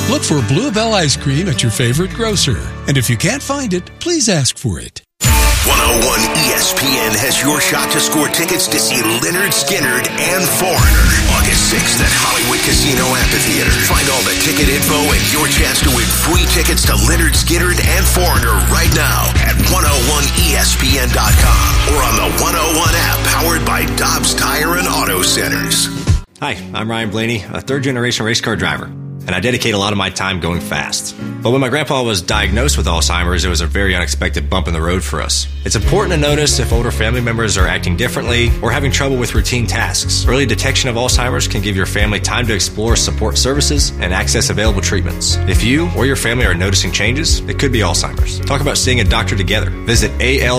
Look for Bluebell ice cream at your favorite grocer. And if you can't find it, please ask for it. 101 ESPN has your shot to score tickets to see Lynyrd Skynyrd and Foreigner August 6th at Hollywood Casino Amphitheater. Find all the ticket info and your chance to win free tickets to Lynyrd Skynyrd and Foreigner right now at 101ESPN.com or on the 101 app powered by Dobbs Tire and Auto Centers. Hi, I'm Ryan Blaney, a third-generation race car driver, and I dedicate a lot of my time going fast. But when my grandpa was diagnosed with Alzheimer's, it was a very unexpected bump in the road for us. It's important to notice if older family members are acting differently or having trouble with routine tasks. Early detection of Alzheimer's can give your family time to explore support services and access available treatments. If you or your family are noticing changes, it could be Alzheimer's. Talk about seeing a doctor together. Visit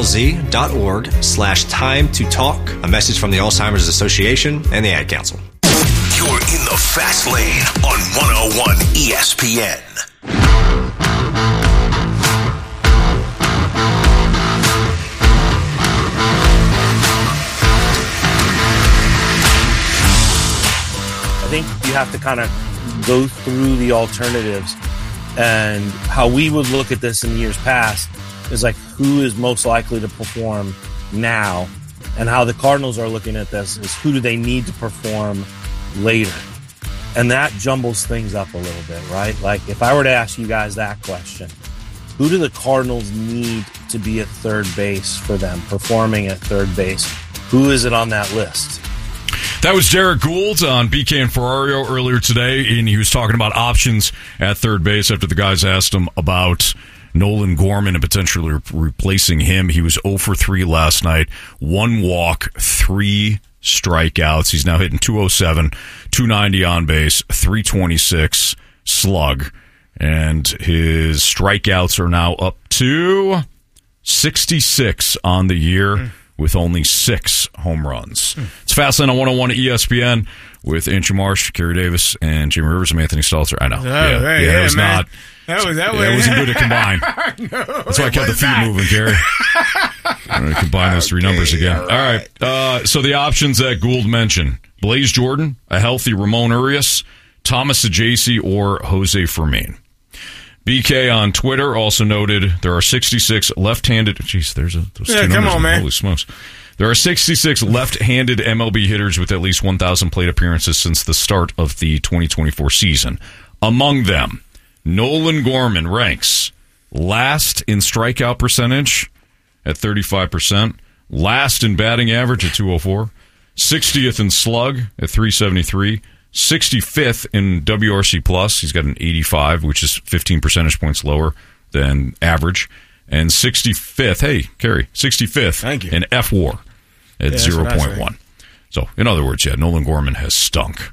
alz.org/time-to-talk. A message from the Alzheimer's Association and the Ad Council. You're in the fast lane on 101 ESPN. I think you have to kind of go through the alternatives, and how we would look at this in years past is like who is most likely to perform now, and how the Cardinals are looking at this is who do they need to perform later. And that jumbles things up a little bit, right? Like if I were to ask you guys that question, who do the Cardinals need to be at third base for them, performing at third base? Who is it on that list? That was Derek Gould on BK and Ferrario earlier today, and he was talking about options at third base after the guys asked him about Nolan Gorman and potentially replacing him. He was 0 for 3 last night, 1 walk, 3 strikeouts. He's now hitting 207, 290 on base, 326 slug. And his strikeouts are now up to 66 on the year with only 6 home runs. It's Fastlane on 101 at ESPN with Andrew Marsh, Kerry Davis, and Jimmy Rivers. I'm Anthony Stalter. I know. It was man. That wasn't good to combine. No, that's why I kept the feet moving, Kerry. I'm going to combine those 3 numbers again. All right. So the options that Gould mentioned: Blaze Jordan, a healthy Ramon Urias, Thomas Ajayci, or Jose Fermin. BK on Twitter also noted there are 66 left-handed. Jeez, there's those 2 numbers. Come on, man. Holy smokes. There are 66 left-handed MLB hitters with at least 1,000 plate appearances since the start of the 2024 season. Among them, Nolan Gorman ranks last in strikeout percentage at 35%, last in batting average at 204, 60th in slug at 373, 65th in WRC plus. He's got an 85, which is 15 percentage points lower than average, and 65th. Hey, Kerry, 65th in FWAR at 0.1. So, in other words, Nolan Gorman has stunk.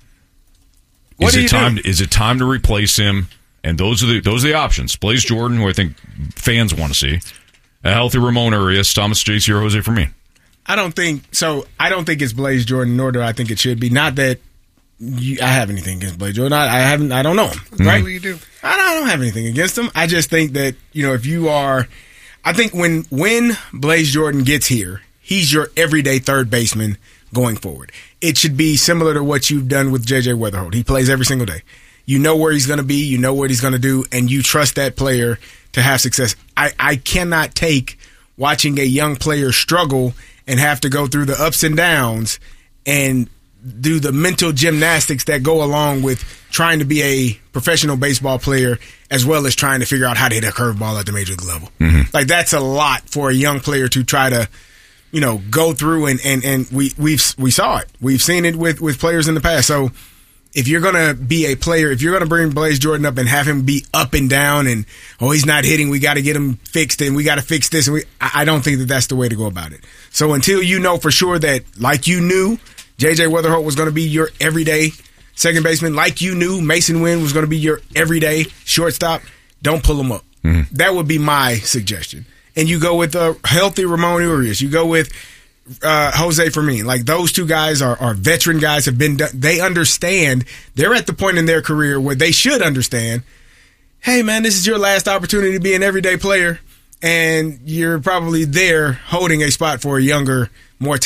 Is it time to replace him? And those are the options. Blaze Jordan, who I think fans want to see, a healthy Ramon Urias, Thomas Ajayci, or Jose Fermin. I don't think it's Blaze Jordan, nor do I think it should be. Not that I have anything against Blaze Jordan. I don't know him. Right? You do. I don't have anything against him. I just think that if you are, I think when Blaze Jordan gets here, he's your everyday third baseman going forward. It should be similar to what you've done with J.J. Weatherholt. He plays every single day. You know where he's going to be, you know what he's going to do, and you trust that player to have success. I cannot take watching a young player struggle and have to go through the ups and downs and do the mental gymnastics that go along with trying to be a professional baseball player as well as trying to figure out how to hit a curveball at the major league level. Mm-hmm. Like, that's a lot for a young player to try to, go through, and we saw it. We've seen it with players in the past. So if you're going to be a player, if you're going to bring Blaze Jordan up and have him be up and down and, he's not hitting, we got to get him fixed and we got to fix this. And I don't think that that's the way to go about it. So until you know for sure that, like you knew, J.J. Weatherholt was going to be your everyday second baseman, like you knew Mason Wynn was going to be your everyday shortstop, don't pull him up. Mm-hmm. That would be my suggestion. And you go with a healthy Ramon Urias. You go with Jose Fermin. Like, those 2 guys are veteran guys, have been done. They understand. They're at the point in their career where they should understand, hey, man, this is your last opportunity to be an everyday player, and you're probably there holding a spot for a younger, more